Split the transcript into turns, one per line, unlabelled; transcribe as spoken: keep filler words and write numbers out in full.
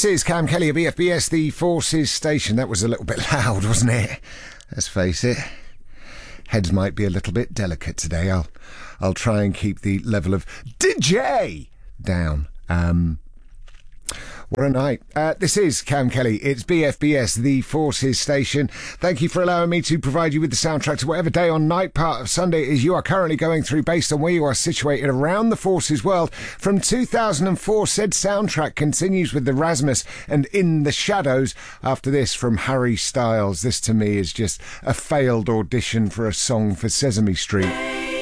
This is Cam Kelly of B F B S, the Forces Station. That was a little bit loud, wasn't it? Let's face it. Heads might be a little bit delicate today. I'll I'll try and keep the level of D J down. Um, what a night. Uh, this is Cam Kelly. It's B F B S, the Forces Station. Thank you for allowing me to provide you with the soundtrack to whatever day or night part of Sunday is you are currently going through based on where you are situated around the Forces world. From two thousand four, said soundtrack continues with the Rasmus and In the Shadows. After this, from Harry Styles. This to me is just a failed audition for a song for Sesame Street.